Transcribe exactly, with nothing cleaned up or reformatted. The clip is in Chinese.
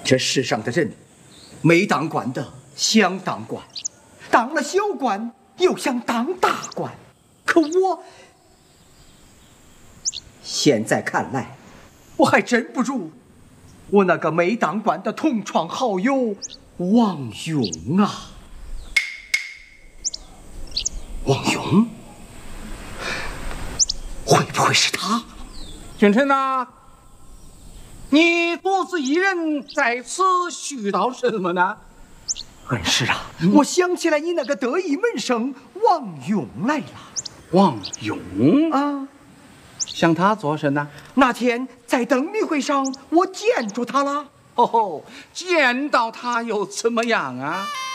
这世上的人，没当官的想当官，当了小官又想当大官。可我现在看来，我还真不如我那个没当官的同窗好友王勇啊。王勇，会不会是他？ 君臣呐，你独自一人在此絮叨什么呢？ 恩师啊，嗯、我想起来你那个得意门生王勇来了。 王勇啊， 想他做甚呢？ 那天在灯谜会上，我见着他了。 哦吼，见到他又怎么样啊？